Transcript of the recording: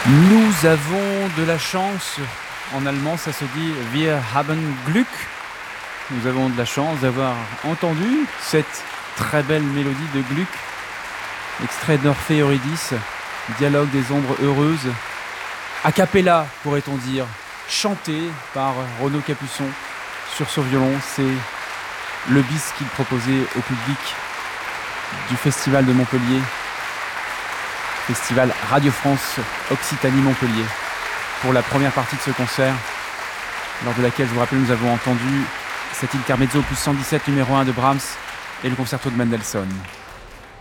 Nous avons de la chance. En allemand, ça se dit Wir haben Glück. Nous avons de la chance d'avoir entendu cette très belle mélodie de Gluck, extrait d'Orphée Eurydice, dialogue des ombres heureuses, a cappella, pourrait-on dire, chanté par Renaud Capuçon sur son violon. C'est le bis qu'il proposait au public du Festival de Montpellier, Festival Radio France Occitanie-Montpellier, pour la première partie de ce concert, lors de laquelle, je vous rappelle, nous avons entendu cet intermezzo opus 117 numéro 1 de Brahms et le concerto de Mendelssohn.